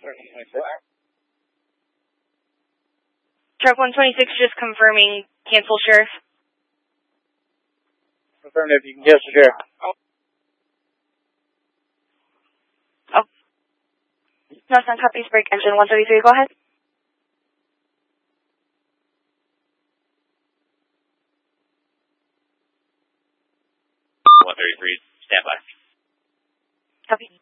Truck 126 just confirming cancel, Sheriff. Affirmative, you can cancel, Sheriff. Oh. No, it's not copies, break engine 133, go ahead. 133, stand by. Copy.